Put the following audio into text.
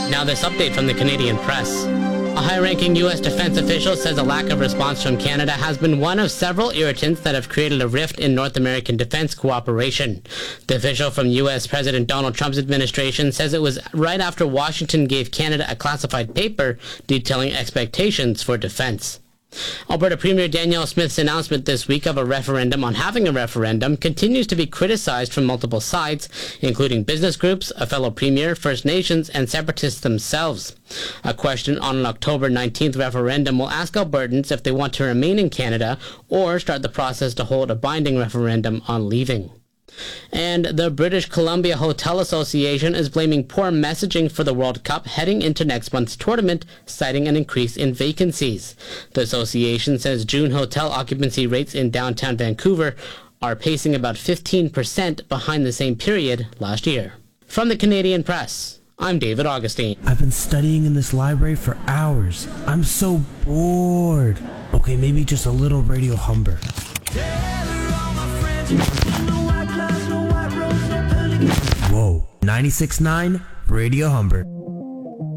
Now this update from the Canadian Press. A high-ranking U.S. defense official says a lack of response from Canada has been one of several irritants that have created a rift in North American defense cooperation. The official from U.S. President Donald Trump's administration says it was right after Washington gave Canada a classified paper detailing expectations for defense. Alberta Premier Danielle Smith's announcement this week of a referendum on having a referendum continues to be criticized from multiple sides, including business groups, a fellow premier, First Nations, and separatists themselves. A question on an October 19th referendum will ask Albertans if they want to remain in Canada or start the process to hold a binding referendum on leaving. And the British Columbia Hotel Association is blaming poor messaging for the World Cup heading into next month's tournament, citing an increase in vacancies. The association says June hotel occupancy rates in downtown Vancouver are pacing about 15% behind the same period last year. From the Canadian Press, I'm David Augustine. I've been studying in this library for hours. I'm so bored. Okay, maybe just a little Radio Humber. Whoa, 96.9 Radio Humber.